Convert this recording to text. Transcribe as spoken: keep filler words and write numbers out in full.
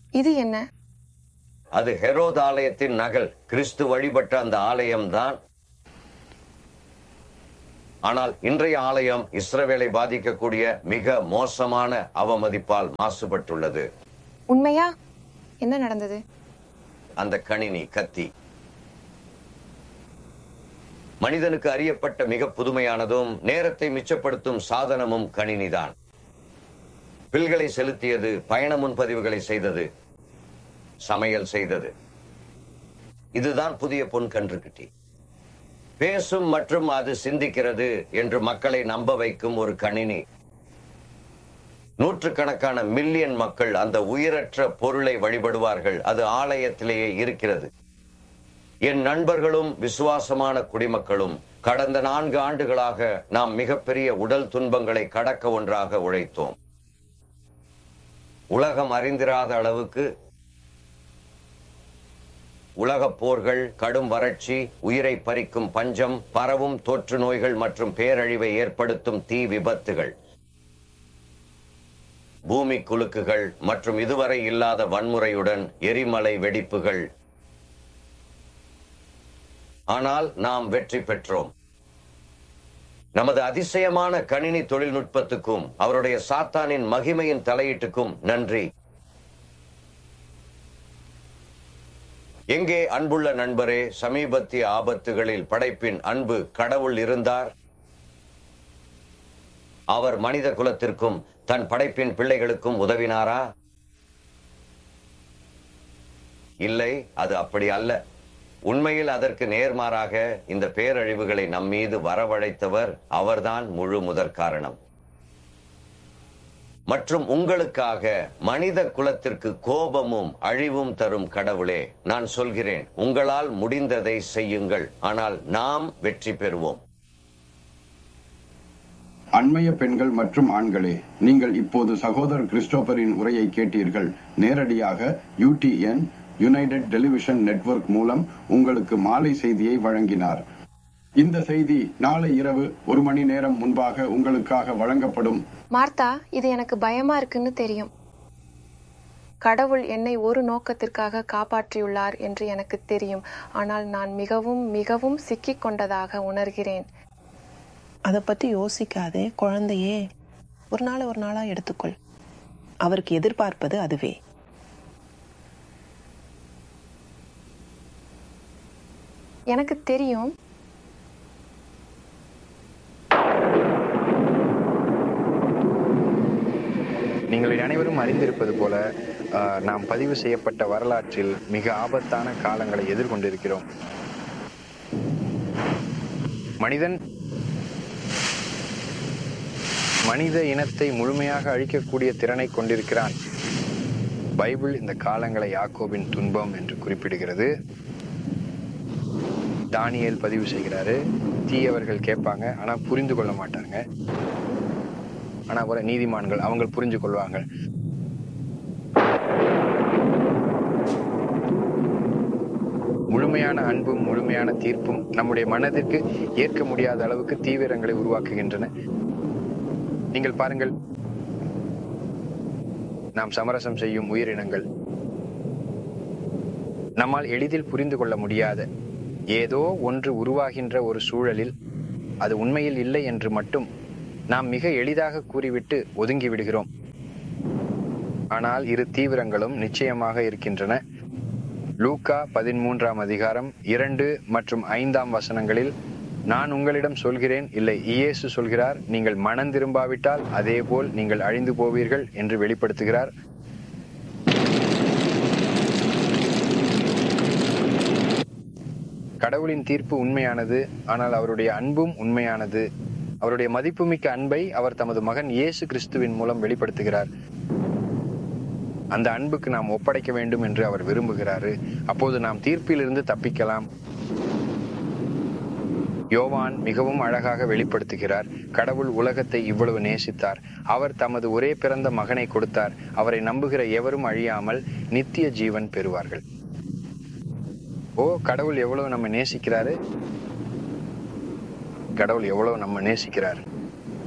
இது என்ன? அது ஹெரோத் ஆலயத்தின் நகல். கிறிஸ்து வழிபட்ட அந்த ஆலயம்தான். ஆனால் இன்றைய ஆலயம் இஸ்ரவேலை பாதிக்கக்கூடிய மிக மோசமான அவமதிப்பால் மாசுபட்டுள்ளது. உண்மையா? என்ன நடந்தது? அந்த கணினி கத்தி மனிதனுக்கு அறியப்பட்ட மிக புதுமையானதும் நேரத்தை மிச்சப்படுத்தும் சாதனமும் கணினிதான். பில்களை செலுத்தியது, பயண முன்பதிவுகளை செய்தது, சமையல் செய்தது. இதுதான் புதிய பொன் கன்றுக்குட்டி. பேசும் மற்றும் அது சிந்திக்கிறது என்று மக்களை நம்ப வைக்கும் ஒரு கணினி. நூற்றுக்கணக்கான மில்லியன் மக்கள் அந்த உயிரற்ற பொருளை வழிபடுவார்கள். அது ஆலயத்திலேயே இருக்கிறது. என் நண்பர்களும் விசுவாசமான குடிமக்களும் கடந்த நான்கு ஆண்டுகளாக நாம் மிகப்பெரிய உடல் துன்பங்களை கடக்க ஒன்றாக உழைத்தோம். உலகம் அறிந்திராத அளவுக்கு உலகப் போர்கள், கடும் வறட்சி, உயிரை பறிக்கும் பஞ்சம், பரவும் தொற்று நோய்கள் மற்றும் பேரழிவை ஏற்படுத்தும் தீ விபத்துகள், பூமி குலுக்குகள் மற்றும் இதுவரை இல்லாத வன்முறையுடன் எரிமலை வெடிப்புகள். ஆனால் நாம் வெற்றி பெற்றோம். நமது அதிசயமான கணினி தொழில்நுட்பத்துக்கும் அவருடைய சாத்தானின் மகிமையின் தலையீட்டுக்கும் நன்றி. எங்கே அன்புள்ள நண்பரே, சமீபத்திய ஆபத்துகளில் படைப்பின் அன்பு கடவுள் இருந்தார். அவர் மனித குலத்திற்கும் தன் படைப்பின் பிள்ளைகளுக்கும் உதவினாரா? இல்லை, அது அப்படி அல்ல. உண்மையில் அதற்கு நேர்மாறாக இந்த பேரழிவுகளை நம்மீது வரவழைத்தவர் அவர்தான் முழு முதற் காரணம். மற்றும் உங்களுக்காக மனித குலத்திற்கு கோபமும் அழிவும் தரும் கடவுளே, நான் சொல்கிறேன், உங்களால் முடிந்ததை செய்யுங்கள், ஆனால் நாம் வெற்றி பெறுவோம். அண்மைய பெண்கள் மற்றும் ஆண்களே, நீங்கள் இப்போது சகோதரர் கிறிஸ்டோபரின் உரையை கேட்டீர்கள். நேரடியாக யூடிஎன் யுனைடெட் டெலிவிஷன் நெட்வொர்க் மூலம் உங்களுக்கு மாலை செய்தியை வழங்கினார். இந்த செய்தி நாளை இரவு ஒரு மணி நேரம் முன்பாக உங்களுக்காக வழங்கப்படும். மார்த்தா, இது எனக்கு பயமா இருக்குன்னு தெரியும். கடவுள் என்னை ஒரு நோக்கத்திற்காக காப்பாற்றியுள்ளார் என்று எனக்கு தெரியும். ஆனால் நான் மிகவும் மிகவும் சிக்கிக் கொண்டதாக உணர்கிறேன். அதை பத்தி யோசிக்காதே குழந்தையே. ஒரு நாள் ஒரு நாளா எடுத்துக்கொள். அவருக்கு எதிர்பார்ப்பது அதுவே. எனக்கு தெரியும். நீங்கள் அனைவரும் அறிந்திருப்பது போல நாம் பதிவு செய்யப்பட்ட வரலாற்றில் மிக ஆபத்தான காலங்களை எதிர்கொண்டிருக்கிறோம். மனிதன் மனித இனத்தை முழுமையாக அழிக்கக்கூடிய திறனை கொண்டிருக்கிறான். பைபிள் இந்த காலங்களை யாக்கோபின் துன்பம் என்று குறிப்பிடுகிறது. தானியேல் பதிவு செய்கிறாரு, தீயவர்கள் கேட்பாங்க ஆனா புரிந்து கொள்ள மாட்டாங்க. ஆனா போல நீதிமான்கள் அவங்க புரிஞ்சு கொள்வாங்க. முழுமையான அன்பும் முழுமையான தீர்ப்பும் நம்முடைய மனதிற்கு ஏற்க முடியாத அளவுக்கு தீவிரங்களை உருவாக்குகின்றன. நீங்கள் பாருங்கள், நாம் சமரசம் செய்யும் உயிரினங்கள், நம்மால் எளிதில் புரிந்து கொள்ள முடியாத ஏதோ ஒன்று உருவாகின்ற ஒரு சூழலில் அது உண்மையில் இல்லை என்று மட்டும் நாம் மிக எளிதாக கூறிவிட்டு ஒதுங்கி விடுகிறோம். ஆனால் இரு தீவிரங்களும் நிச்சயமாக இருக்கின்றன. லூக்கா பதிமூன்றாம் அதிகாரம் இரண்டு மற்றும் ஐந்தாம் வசனங்களில், நான் உங்களிடம் சொல்கிறேன், இல்லை இயேசு சொல்கிறார், நீங்கள் மனம் திரும்பாவிட்டால் அதே போல் நீங்கள் அழிந்து போவீர்கள் என்று வெளிப்படுத்துகிறார். கடவுளின் தீர்ப்பு உண்மையானது, ஆனால் அவருடைய அன்பும் உண்மையானது. அவருடைய மதிப்புமிக்க அன்பை அவர் தமது மகன் இயேசு கிறிஸ்துவின் மூலம் வெளிப்படுத்துகிறார். அந்த அன்புக்கு நாம் ஒப்படைக்க வேண்டும் என்று அவர் விரும்புகிறாரு. அப்போது நாம் தீர்ப்பிலிருந்து தப்பிக்கலாம். யோவான் மிகவும் அழகாக வெளிப்படுத்துகிறார், கடவுள் உலகத்தை இவ்வளவு நேசித்தார், அவர் தமது ஒரே பிறந்த மகனை கொடுத்தார், அவரை நம்புகிற எவரும் அழியாமல் நித்திய ஜீவன் பெறுவார்கள். ஓ, கடவுள் எவ்வளவு நம்ம நேசிக்கிறாரு! கடவுள் எவ்வளவு நம்ம நேசிக்கிறார்!